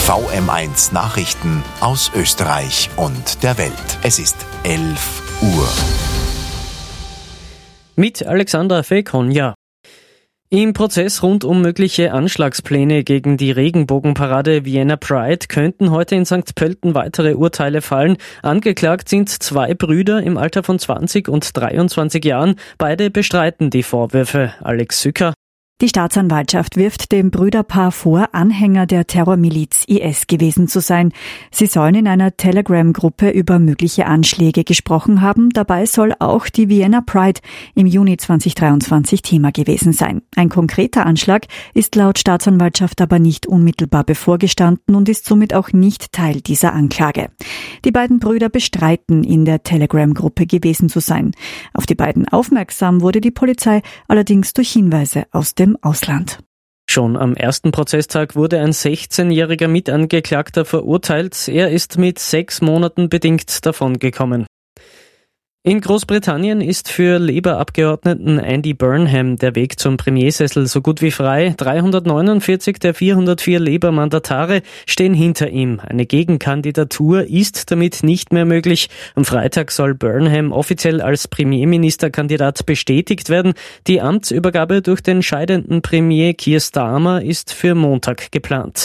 VM1 Nachrichten aus Österreich und der Welt. Es ist 11 Uhr. Mit Alexandra Fekonja. Im Prozess rund um mögliche Anschlagspläne gegen die Regenbogenparade Vienna Pride könnten heute in St. Pölten weitere Urteile fallen. Angeklagt sind 2 Brüder im Alter von 20 und 23 Jahren. Beide bestreiten die Vorwürfe. Alex Sücker. Die Staatsanwaltschaft wirft dem Brüderpaar vor, Anhänger der Terrormiliz IS gewesen zu sein. Sie sollen in einer Telegram-Gruppe über mögliche Anschläge gesprochen haben. Dabei soll auch die Vienna Pride im Juni 2023 Thema gewesen sein. Ein konkreter Anschlag ist laut Staatsanwaltschaft aber nicht unmittelbar bevorgestanden und ist somit auch nicht Teil dieser Anklage. Die beiden Brüder bestreiten, in der Telegram-Gruppe gewesen zu sein. Auf die beiden aufmerksam wurde die Polizei allerdings durch Hinweise aus dem Ausland. Schon am ersten Prozesstag wurde ein 16-jähriger Mitangeklagter verurteilt. Er ist mit 6 Monaten bedingt davongekommen. In Großbritannien ist für Labour-Abgeordneten Andy Burnham der Weg zum Premiersessel so gut wie frei. 349 der 404 Labour-Mandatare stehen hinter ihm. Eine Gegenkandidatur ist damit nicht mehr möglich. Am Freitag soll Burnham offiziell als Premierministerkandidat bestätigt werden. Die Amtsübergabe durch den scheidenden Premier Keir Starmer ist für Montag geplant.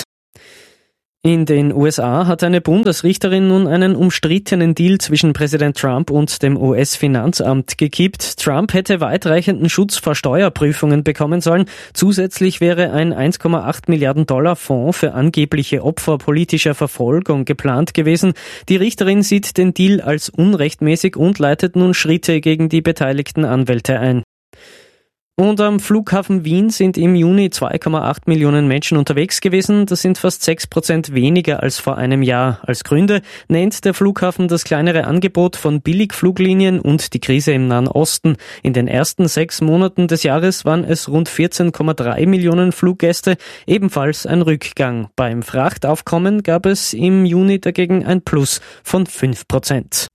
In den USA hat eine Bundesrichterin nun einen umstrittenen Deal zwischen Präsident Trump und dem US-Finanzamt gekippt. Trump hätte weitreichenden Schutz vor Steuerprüfungen bekommen sollen. Zusätzlich wäre ein 1,8 Milliarden Dollar Fonds für angebliche Opfer politischer Verfolgung geplant gewesen. Die Richterin sieht den Deal als unrechtmäßig und leitet nun Schritte gegen die beteiligten Anwälte ein. Und am Flughafen Wien sind im Juni 2,8 Millionen Menschen unterwegs gewesen. Das sind fast 6% weniger als vor einem Jahr. Als Gründe nennt der Flughafen das kleinere Angebot von Billigfluglinien und die Krise im Nahen Osten. In den ersten 6 Monaten des Jahres waren es rund 14,3 Millionen Fluggäste, ebenfalls ein Rückgang. Beim Frachtaufkommen gab es im Juni dagegen ein Plus von 5%.